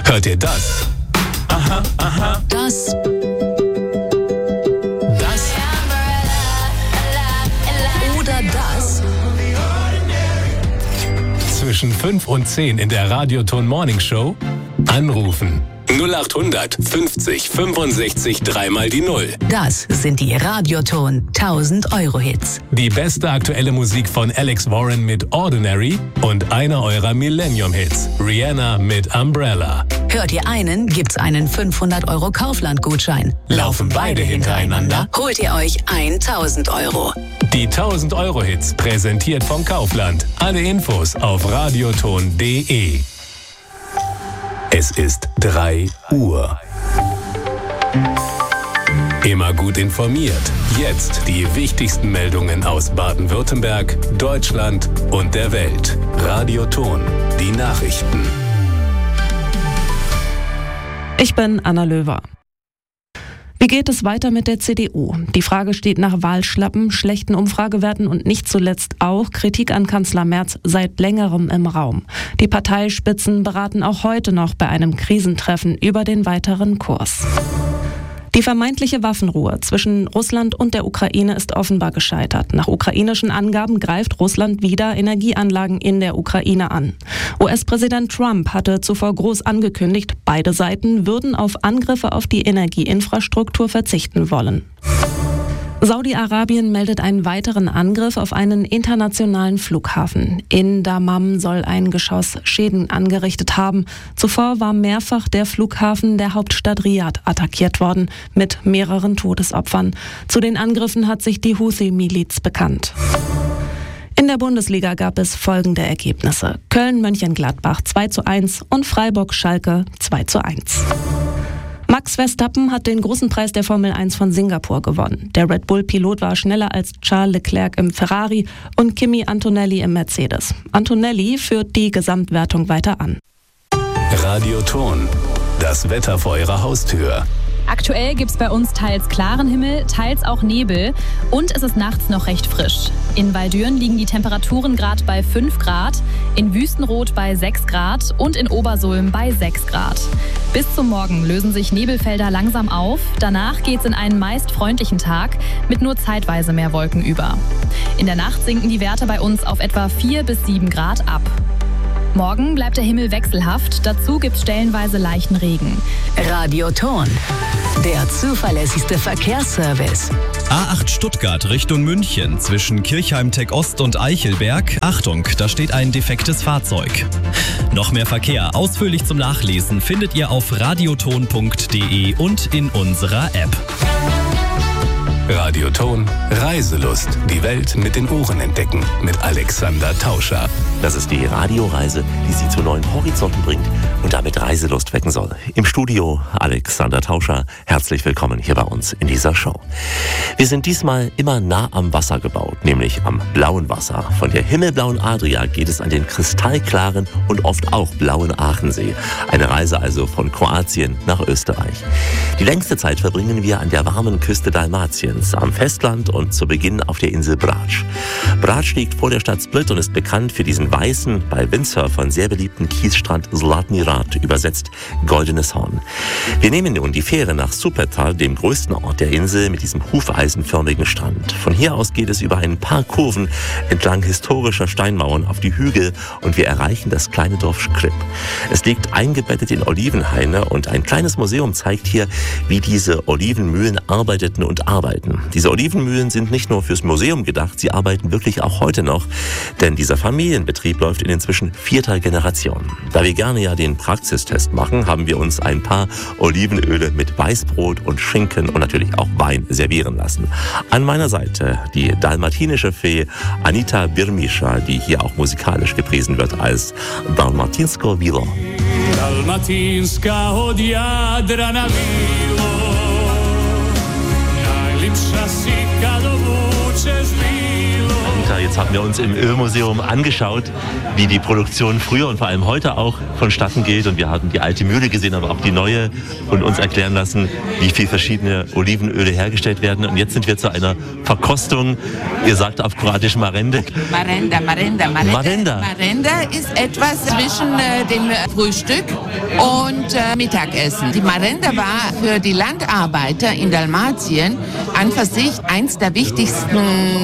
Hört ihr das? Aha, aha. Das oder das. Zwischen 5 und 10 in der Radioton Morning Show anrufen. 0800 50 65 3 die 0. Das sind die Radioton 1000 Euro Hits. Die beste aktuelle Musik von Alex Warren mit Ordinary und einer eurer Millennium-Hits, Rihanna mit Umbrella. Hört ihr einen, gibt's einen 500 Euro Kaufland-Gutschein. Laufen beide hintereinander, holt ihr euch 1000 Euro. Die 1000 Euro Hits, präsentiert vom Kaufland. Alle Infos auf radioton.de. Es ist 3 Uhr. Immer gut informiert. Jetzt die wichtigsten Meldungen aus Baden-Württemberg, Deutschland und der Welt. Radioton, die Nachrichten. Ich bin Anna Löwer. Wie geht es weiter mit der CDU? Die Frage steht nach Wahlschlappen, schlechten Umfragewerten und nicht zuletzt auch Kritik an Kanzler Merz seit längerem im Raum. Die Parteispitzen beraten auch heute noch bei einem Krisentreffen über den weiteren Kurs. Die vermeintliche Waffenruhe zwischen Russland und der Ukraine ist offenbar gescheitert. Nach ukrainischen Angaben greift Russland wieder Energieanlagen in der Ukraine an. US-Präsident Trump hatte zuvor groß angekündigt, beide Seiten würden auf Angriffe auf die Energieinfrastruktur verzichten wollen. Saudi-Arabien meldet einen weiteren Angriff auf einen internationalen Flughafen. In Dammam soll ein Geschoss Schäden angerichtet haben. Zuvor war mehrfach der Flughafen der Hauptstadt Riad attackiert worden, mit mehreren Todesopfern. Zu den Angriffen hat sich die Houthi-Miliz bekannt. In der Bundesliga gab es folgende Ergebnisse: Köln-Mönchengladbach 2:1 und Freiburg-Schalke 2:1. Max Verstappen hat den großen Preis der Formel 1 von Singapur gewonnen. Der Red Bull-Pilot war schneller als Charles Leclerc im Ferrari und Kimi Antonelli im Mercedes. Antonelli führt die Gesamtwertung weiter an. Radioton, das Wetter vor eurer Haustür. Aktuell gibt es bei uns teils klaren Himmel, teils auch Nebel und es ist nachts noch recht frisch. In Waldürn liegen die Temperaturen gerade bei 5 Grad, in Wüstenrot bei 6 Grad und in Obersulm bei 6 Grad. Bis zum Morgen lösen sich Nebelfelder langsam auf. Danach geht es in einen meist freundlichen Tag mit nur zeitweise mehr Wolken über. In der Nacht sinken die Werte bei uns auf etwa 4 bis 7 Grad ab. Morgen bleibt der Himmel wechselhaft, dazu gibt es stellenweise leichten Regen. Radioton, der zuverlässigste Verkehrsservice. A8 Stuttgart Richtung München zwischen Kirchheim-Tech Ost und Eichelberg. Achtung, da steht ein defektes Fahrzeug. Noch mehr Verkehr ausführlich zum Nachlesen findet ihr auf radioton.de und in unserer App. Radioton, Reiselust. Die Welt mit den Ohren entdecken. Mit Alexander Tauscher. Das ist die Radioreise, die Sie zu neuen Horizonten bringt und damit Reiselust wecken soll. Im Studio Alexander Tauscher. Herzlich willkommen hier bei uns in dieser Show. Wir sind diesmal immer nah am Wasser gebaut, nämlich am blauen Wasser. Von der himmelblauen Adria geht es an den kristallklaren und oft auch blauen Aachensee. Eine Reise also von Kroatien nach Österreich. Die längste Zeit verbringen wir an der warmen Küste Dalmatiens, am Festland und zu Beginn auf der Insel Brač. Brač liegt vor der Stadt Split und ist bekannt für diesen weißen, bei Windsurfern sehr beliebten Kiesstrand Zlatni Rat, übersetzt Goldenes Horn. Wir nehmen nun die Fähre nach Supetar, dem größten Ort der Insel mit diesem hufeisenförmigen Strand. Von hier aus geht es über ein paar Kurven entlang historischer Steinmauern auf die Hügel und wir erreichen das kleine Dorf Škrip. Es liegt eingebettet in Olivenhaine und ein kleines Museum zeigt hier, wie diese Olivenmühlen arbeiteten und arbeiten. Diese Olivenmühlen sind nicht nur fürs Museum gedacht, sie arbeiten wirklich auch heute noch, denn dieser Familienbetrieb läuft in inzwischen 4. Generation. Da wir gerne ja den Praxistest machen, haben wir uns ein paar Olivenöle mit Weißbrot und Schinken und natürlich auch Wein servieren lassen. An meiner Seite die dalmatinische Fee Anita Birmischa, die hier auch musikalisch gepriesen wird als Dalmatinsko Vilo. Dalmatinska od Jadrana bilo, najlipša si kad obučeš bilo. Anita, jetzt haben wir uns im Ölmuseum angeschaut, wie die Produktion früher und vor allem heute auch vonstatten geht. Und wir haben die alte Mühle gesehen, aber auch die neue und uns erklären lassen, wie viele verschiedene Olivenöle hergestellt werden. Und jetzt sind wir zu einer Verkostung. Ihr sagt auf Kroatisch Marende. Marenda. Marenda ist etwas zwischen dem Frühstück und Mittagessen. Die Marenda war für die Landarbeiter in Dalmatien an für sich eins der wichtigsten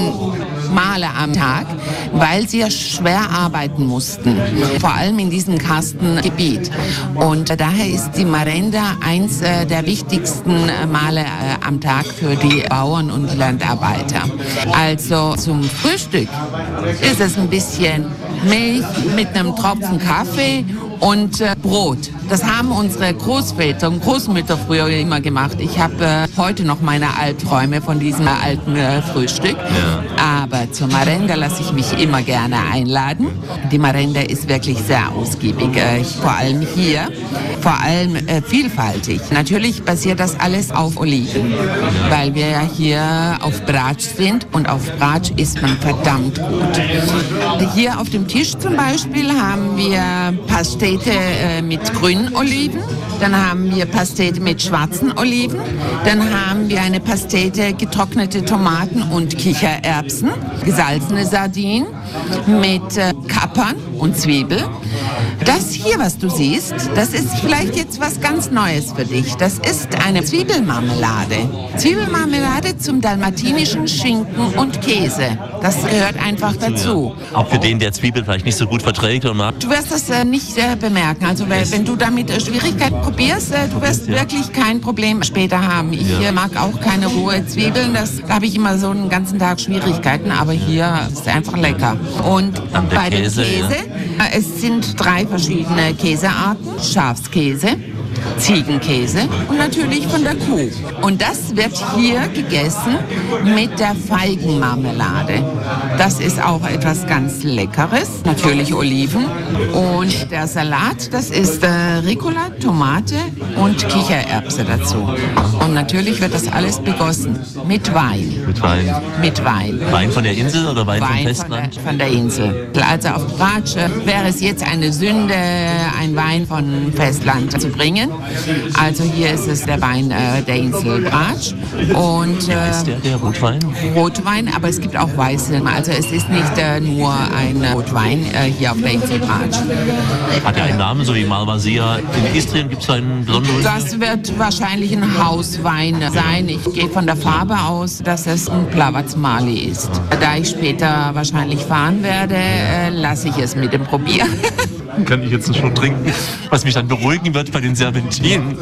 Male am Tag, weil sie ja schwer arbeiten mussten, vor allem in diesem Karstengebiet. Und daher ist die Marenda eins der wichtigsten Male am Tag für die Bauern und die Landarbeiter. Also zum Frühstück ist es ein bisschen Milch mit einem Tropfen Kaffee und Brot. Das haben unsere Großväter und Großmütter früher immer gemacht. Ich habe heute noch meine Albträume von diesem alten Frühstück. Ja. Aber zur Marenda lasse ich mich immer gerne einladen. Die Marenda ist wirklich sehr ausgiebig, vor allem hier, vor allem vielfältig. Natürlich basiert das alles auf Oliven, weil wir ja hier auf Brač sind und auf Brač isst man verdammt gut. Hier auf dem Tisch zum Beispiel haben wir Pastete mit grünen Oliven, dann haben wir Pastete mit schwarzen Oliven, dann haben wir eine Pastete getrocknete Tomaten und Kichererbsen, gesalzene Sardinen mit Kapern und Zwiebel. Das hier, was du siehst, das ist vielleicht jetzt was ganz Neues für dich. Das ist eine Zwiebelmarmelade. Zwiebelmarmelade zum dalmatinischen Schinken und Käse. Das gehört einfach dazu. Ja. Auch für den, der Zwiebeln vielleicht nicht so gut verträgt und mag. Du wirst das nicht bemerken. Also wenn du damit Schwierigkeiten probierst, du wirst wirklich kein Problem später haben. Ich mag auch keine rohe Zwiebeln. Da habe ich immer so einen ganzen Tag Schwierigkeiten. Aber hier ist es einfach lecker. Und bei dem Käse, es sind 3 verschiedene Käsearten. Schafskäse, Ziegenkäse und natürlich von der Kuh. Und das wird hier gegessen mit der Feigenmarmelade. Das ist auch etwas ganz Leckeres. Natürlich Oliven. Und der Salat, das ist Ricola, Tomate und Kichererbse dazu. Und natürlich wird das alles begossen mit Wein. Mit Wein? Mit Wein. Wein von der Insel oder Wein vom Festland? Von der Insel. Also auf Brač wäre es jetzt eine Sünde, einen Wein von Festland zu bringen. Also hier ist es der Wein der Insel Brač. Und wie heißt der Rotwein? Rotwein, aber es gibt auch Weiße. Also es ist nicht nur ein Rotwein hier auf der Insel Brač. Hat er einen Namen, so wie Malvasia? In Istrien gibt es einen besonderen? Das wird wahrscheinlich ein Hauswein sein. Ich gehe von der Farbe aus, dass es ein Plavac Mali ist. Da ich später wahrscheinlich fahren werde, lasse ich es mit dem Probieren. Kann ich jetzt schon trinken, was mich dann beruhigen wird bei den Serpentinen.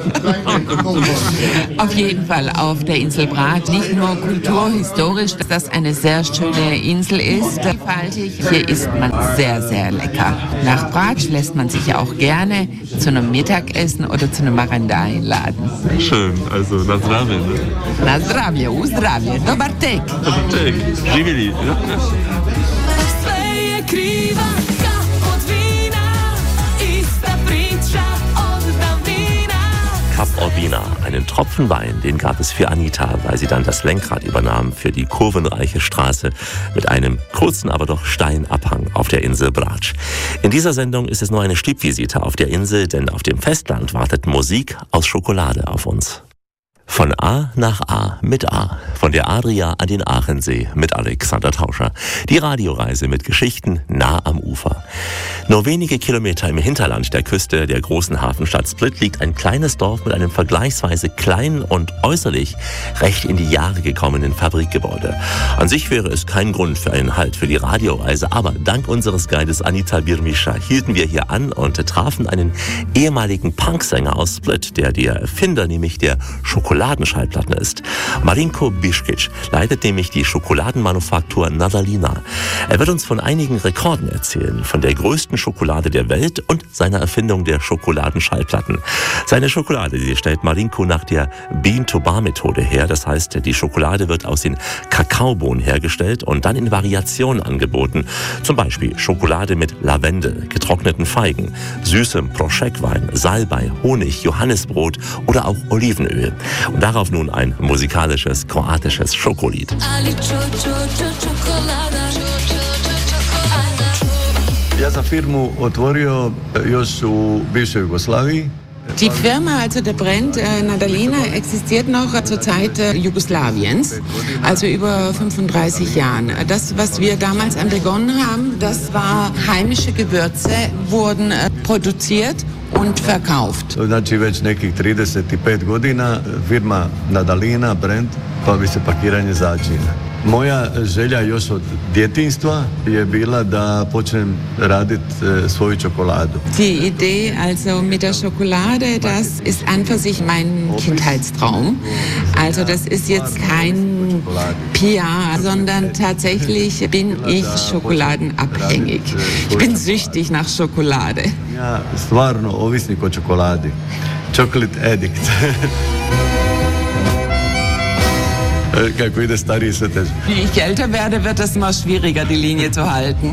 Auf jeden Fall auf der Insel Brač, nicht nur kulturhistorisch, dass das eine sehr schöne Insel ist, vielfältig. Hier isst man sehr, sehr lecker. Nach Brač lässt man sich ja auch gerne zu einem Mittagessen oder zu einem Marenda einladen. Schön, also na zdravie. Ne? Na zdravie, u zdravie. Dobar tek. Dobar tek, živjeli. Kap Urbina, einen Tropfen Wein, den gab es für Anita, weil sie dann das Lenkrad übernahm für die kurvenreiche Straße mit einem kurzen, aber doch steilen Abhang auf der Insel Brač. In dieser Sendung ist es nur eine Stippvisite auf der Insel, denn auf dem Festland wartet Musik aus Schokolade auf uns. Von A nach A mit A. Von der Adria an den Aachensee mit Alexander Tauscher. Die Radioreise mit Geschichten nah am Ufer. Nur wenige Kilometer im Hinterland der Küste der großen Hafenstadt Split liegt ein kleines Dorf mit einem vergleichsweise kleinen und äußerlich recht in die Jahre gekommenen Fabrikgebäude. An sich wäre es kein Grund für einen Halt für die Radioreise, aber dank unseres Guides Anita Birmischa hielten wir hier an und trafen einen ehemaligen Punksänger aus Split, der Erfinder nämlich der Schokoladenschallplatten ist. Marinko Biškić leitet nämlich die Schokoladenmanufaktur Nadalina. Er wird uns von einigen Rekorden erzählen, von der größten Schokolade der Welt und seiner Erfindung der Schokoladenschallplatten. Seine Schokolade, die stellt Marinko nach der Bean-to-Bar-Methode her. Das heißt, die Schokolade wird aus den Kakaobohnen hergestellt und dann in Variationen angeboten. Zum Beispiel Schokolade mit Lavendel, getrockneten Feigen, süßem Prošek-Wein, Salbei, Honig, Johannisbrot oder auch Olivenöl. Und darauf nun ein musikalisches kroatisches Schokolied. Ja sam firmu otvorio još u bivšoj Jugoslaviji. Die Firma, also der Brand Nadalina, existiert noch zur Zeit Jugoslawiens, also über 35 Jahren. Das, was wir damals begonnen haben, das war heimische Gewürze, wurden produziert und verkauft. Znači već nekih 35 godina firma Nadalina, brand, pa bi se pakiranje začina. Moja želja još od djetinjstva je bila da počnem raditi svoju čokoladu. Die Idee also mit der Schokolade, das ist an für sich mein Kindheitstraum. Also das ist jetzt kein PR, sondern tatsächlich bin ich schokoladenabhängig. Ich bin süchtig nach Schokolade. Ja, stvarno ovisnik o čokoladi. Chocolate addict. Kako ide stariji sve teže. Wie ich älter werde, wird es immer schwieriger, die Linie zu halten.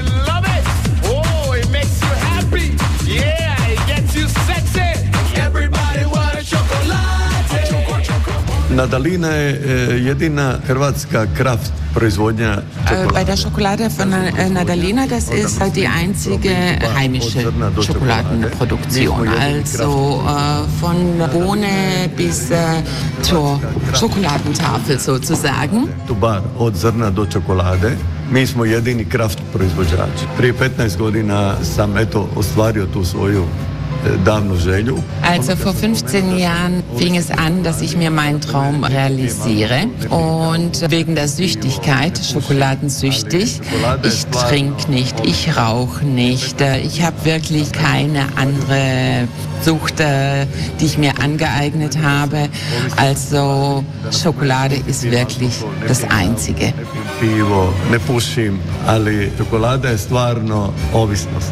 Nadalina je jedina hrvatska kraft proizvodnja Schokolade. Bei der Schokolade von Nadalina, das ist die einzige heimische Schokoladenproduktion. Also von Bohne bis zur Schokoladentafel sozusagen. Bar od zrna do čokolade. Mi smo jedini kraft proizvođači. Prije 15 godina sam ostvario tu svoju davnu želju. Also vor 15 Jahren fing es an, dass ich mir meinen Traum realisiere und wegen der Süchtigkeit, schokoladensüchtig, ich trinke nicht, ich rauche nicht, ich habe wirklich keine andere Sucht, die ich mir angeeignet habe. Also Schokolade ist wirklich das Einzige. Pivo, ne pušim, ali čokolada je stvarno ovisnost.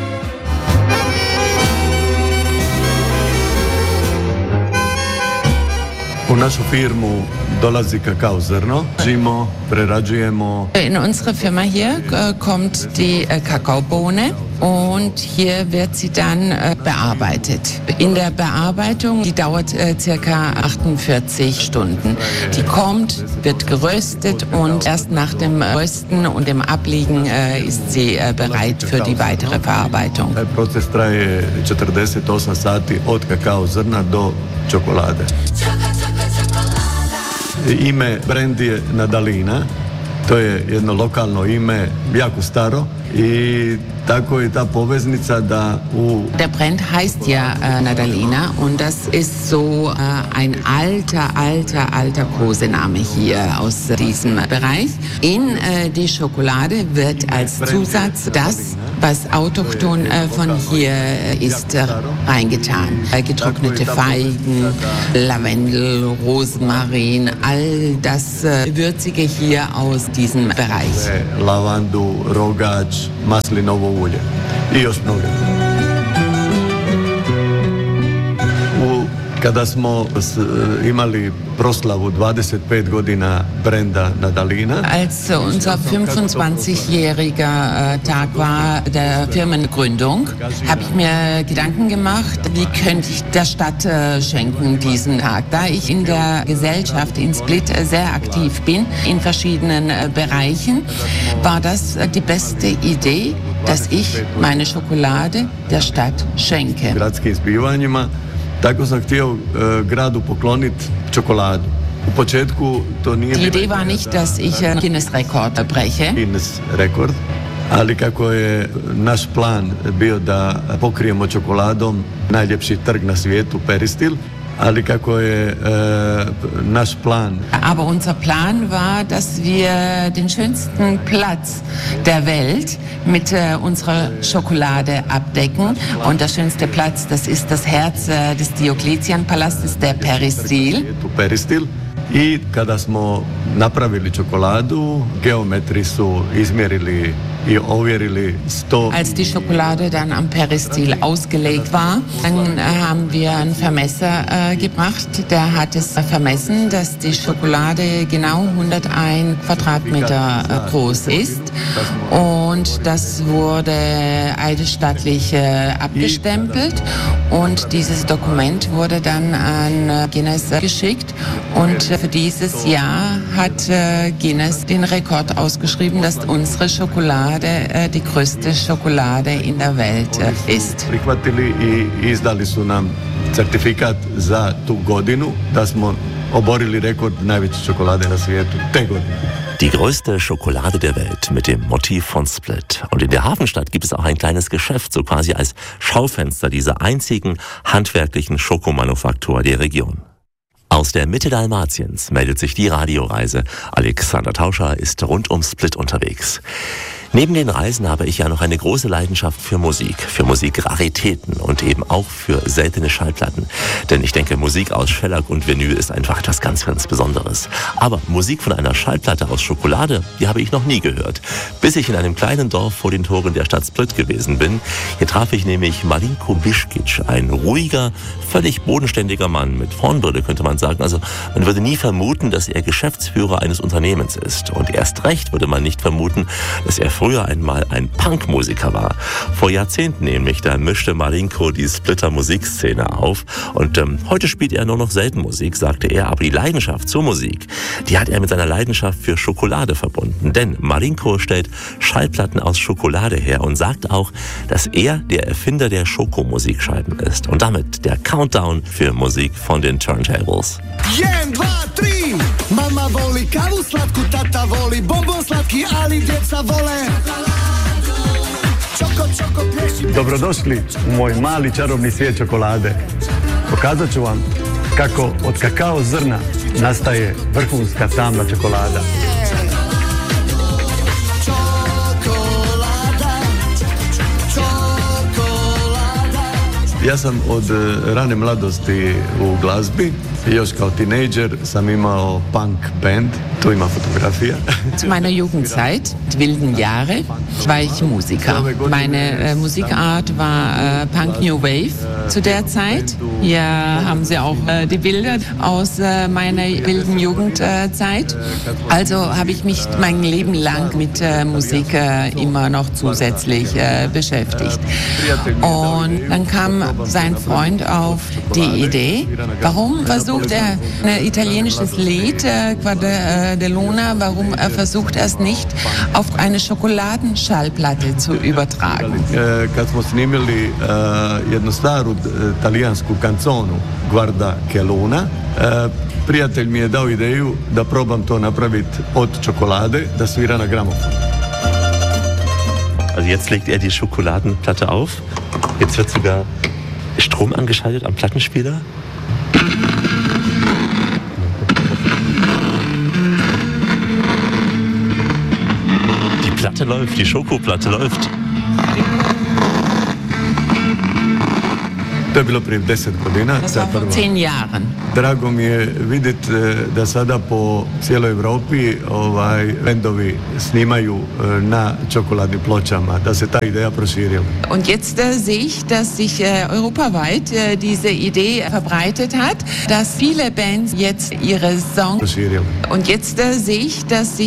U našu firmu dolazi kakao zrno, prerađujemo. In unsere Firma hier kommt die Kakaobohne und hier wird sie dann bearbeitet. In der Bearbeitung, die dauert circa 48 Stunden. Die kommt, wird geröstet und erst nach dem Rösten und dem Abliegen ist sie bereit für die weitere Verarbeitung. Der Prozess traje 48 sati od kakao zrna do čokolade. Ime brand je Nadalina, to je jedno lokalno ime, jako staro i tako je ta poveznica da u... Der Brand heißt ja Nadalina und das ist so ein alter Kosename hier aus diesem Bereich. In die Schokolade wird als Zusatz das, was autochthon von hier ist, reingetan. Getrocknete Feigen, Lavendel, Rosmarin, all das Würzige hier aus diesem Bereich. Lavandu, rogač, maslinovo ulje i još mnogo. Kada smo imali proslavu 25 godina brenda Nadalina. Als unser 25-jähriger Tag war der Firmengründung, habe ich mir Gedanken gemacht, wie könnte ich der Stadt schenken diesen Tag. Da ich in der Gesellschaft in Split sehr aktiv bin, in verschiedenen Bereichen, war das die beste Idee, dass ich meine Schokolade der Stadt schenke. Gradskim zbivanjima. Tako sam htio gradu pokloniti čokoladu. U početku to nije... Die Idee war nicht, dass ich Guinness-Rekord breche. Guinness-rekord. Ali kako je naš plan bio da pokrijemo čokoladom najljepši trg na svijetu, Peristil, ali kako je naš plan. Aber unser Plan war, dass wir den schönsten Platz der Welt mit unserer Schokolade abdecken. Und der schönste Platz, das ist das Herz des Diokletian-Palastes, der Peristil. I kada smo napravili čokoladu, geometri su izmjerili i ovjerili 100. Als die Schokolade dann am Peristil ausgelegt war, dann haben wir einen Vermesser gebracht. Der hat es vermessen, dass die Schokolade genau 101 Quadratmeter groß ist. Und das wurde eidesstattlich abgestempelt. Und dieses Dokument wurde dann an Guinness geschickt. Und für dieses Jahr hat Guinness den Rekord ausgeschrieben, dass unsere Schokolade Schokolade die größte Schokolade in der Welt ist. Prihvatili I izdali su nam certifikat za tu godinu da smo oborili rekord najveće čokolade na svijetu te godine. Die größte Schokolade der Welt mit dem Motiv von Split. Und in der Hafenstadt gibt es auch ein kleines Geschäft, so quasi als Schaufenster dieser einzigen handwerklichen Schokomanufaktur der Region. Aus der Mitte Dalmatiens meldet sich die Radioreise. Alexander Tauscher ist rund um Split unterwegs. Neben den Reisen habe ich ja noch eine große Leidenschaft für Musikraritäten und eben auch für seltene Schallplatten. Denn ich denke, Musik aus Schellack und Vinyl ist einfach etwas ganz, ganz Besonderes. Aber Musik von einer Schallplatte aus Schokolade, die habe ich noch nie gehört. Bis ich in einem kleinen Dorf vor den Toren der Stadt Split gewesen bin. Hier traf ich nämlich Marinko Biškić, ein ruhiger, völlig bodenständiger Mann mit Hornbrille, könnte man sagen. Also man würde nie vermuten, dass er Geschäftsführer eines Unternehmens ist. Und erst recht würde man nicht vermuten, dass er früher einmal ein Punkmusiker war. Vor Jahrzehnten nämlich, da mischte Marinko die Splitter Musikszene auf. Und heute spielt er nur noch selten Musik, sagte er. Aber die Leidenschaft zur Musik, die hat er mit seiner Leidenschaft für Schokolade verbunden. Denn Marinko stellt Schallplatten aus Schokolade her und sagt auch, dass er der Erfinder der Schokomusikscheiben ist. Und damit der Countdown für Musik von den Turntables. 1, 2, 3. Mama voli kavu slatku, tata voli bonbon slatki, ali djeca vole čoko plješi. Dobrodošli u moj mali čarobni svijet čokolade. Pokazat ću vam kako od kakao zrna nastaje vrhunska tamna čokolada. Ja sam od rane mladosti u glazbi. Još kao tinejdžer sam imao punk band. Tu ima fotografija. Zu meiner Jugendzeit, die wilden Jahre, war ich Musiker. Meine Musikart war Punk New Wave zu der Zeit. Hier haben Sie auch die Bilder aus meiner wilden Jugendzeit. Also habe ich mich mein Leben lang mit Musik immer noch zusätzlich beschäftigt. Und dann kam sein Freund auf die Idee, warum versucht er ein italienisches Lied, de Luna, warum versucht er es nicht auf eine Schokoladenschallplatte zu übertragen? Kad smo snimili jednu staru talijansku kanconu, Guarda che Luna, prijatelj mi je dao ideju da probam to napraviti od čokolade, da svira na gramofon. Also jetzt legt er die Schokoladenplatte auf. Jetzt wird sogar Strom angeschaltet am Plattenspieler. Die Platte läuft, die Schokoplatte läuft. To je bilo prije 10 godina. Das war vor 10 Jahren. Drago mi je vidjeti da sada po cijeloj Europi bendovi snimaju na čokoladnim pločama, da se ta ideja proširila. Und jetzt sehe ich, dass sich europaweit diese Idee verbreitet hat, dass viele Bands jetzt ihre Songs. Und jetzt sehe ich, dass sich